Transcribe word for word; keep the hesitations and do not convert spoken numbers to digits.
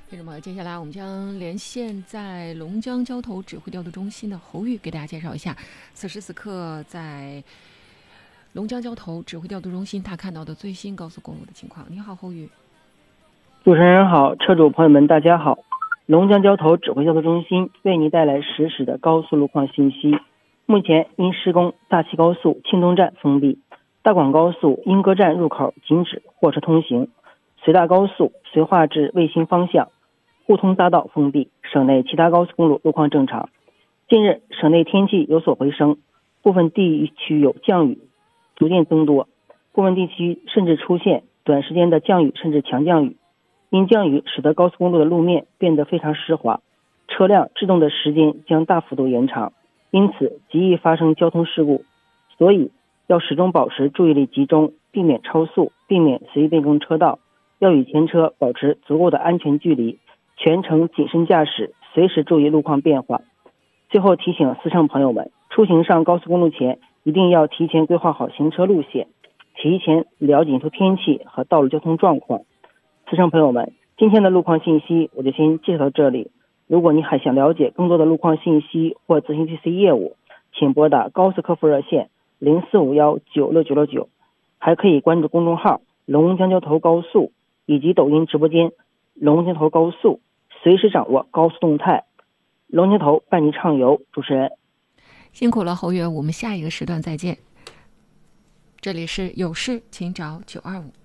听众朋友，接下来我们将连线在龙江交投指挥调度中心的侯玉，给大家介绍一下此时此刻在龙江交投指挥调度中心他看到的最新高速公路的情况。你好，侯玉。 主持人好，车主朋友们大家好。龙江交投指挥调度中心为您带来实时的高速路况信息。目前因施工，大齐高速庆东站封闭，大广高速莺歌站入口禁止货车通行，随大高速绥化至卫星方向互通匝道封闭，省内其他高速公路路况正常。近日，省内天气有所回升，部分地区有降雨逐渐增多，部分地区甚至出现短时间的降雨甚至强降雨。因降雨使得高速公路的路面变得非常湿滑，车辆制动的时间将大幅度延长，因此极易发生交通事故。所以要始终保持注意力集中，避免超速，避免随意变更车道，要与前车保持足够的安全距离，全程谨慎驾驶，随时注意路况变化。最后提醒司乘朋友们，出行上高速公路前一定要提前规划好行车路线，提前了解出天气和道路交通状况。司乘朋友们，今天的路况信息我就先介绍到这里。如果你还想了解更多的路况信息或咨询 T C 业务，请拨打高速客服热线零四五幺九六九六九，还可以关注公众号龙江交投高速以及抖音直播间龙江投高速，随时掌握高速动态。龙江投伴你畅游。主持人辛苦了，侯月，我们下一个时段再见。这里是有事请找九二五。